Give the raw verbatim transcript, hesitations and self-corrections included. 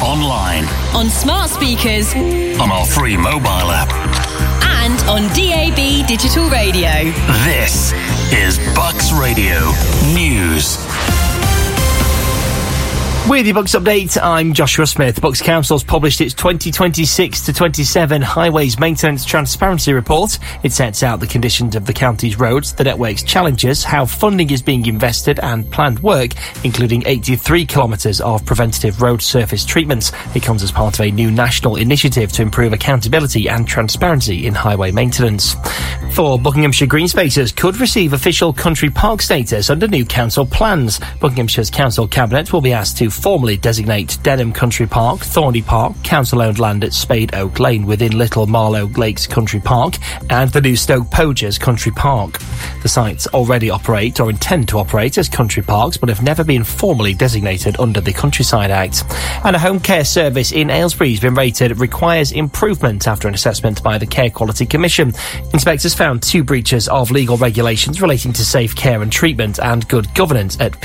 online, on smart speakers, on our free mobile app, and on D A B digital radio. This is Bucks Radio News. With your Bucks update, I'm Joshua Smith. Bucks Council's published its twenty twenty-six to twenty-seven Highways Maintenance Transparency Report. It sets out the conditions of the county's roads, the network's challenges, how funding is being invested and planned work, including eighty-three kilometres of preventative road surface treatments. It comes as part of a new national initiative to improve accountability and transparency in highway maintenance. Four Buckinghamshire green spaces could receive official country park status under new council plans. Buckinghamshire's council cabinet will be asked to formally designate Denham Country Park, Thorney Park, council-owned land at Spade Oak Lane within Little Marlow Lakes Country Park, and the new Stoke Poges Country Park. The sites already operate or intend to operate as country parks, but have never been formally designated under the Countryside Act. And a home care service in Aylesbury has been rated requires improvement after an assessment by the Care Quality Commission. Inspectors found two breaches of legal regulations relating to safe care and treatment and good governance at